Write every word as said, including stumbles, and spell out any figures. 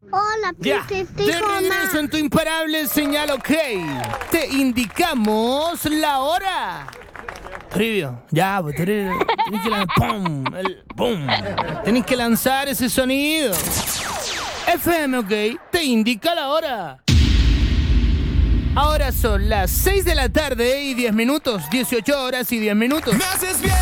Hola, Ya, Pepe, de regreso en tu imparable señal, ok. Te indicamos la hora. Trivio, ya, pues tenés que lanzar, pum, el, pum. Tenés que lanzar ese sonido. F M, ok, te indica la hora. Ahora son las seis de la tarde y diez minutos, dieciocho horas y diez minutos. Me haces bien.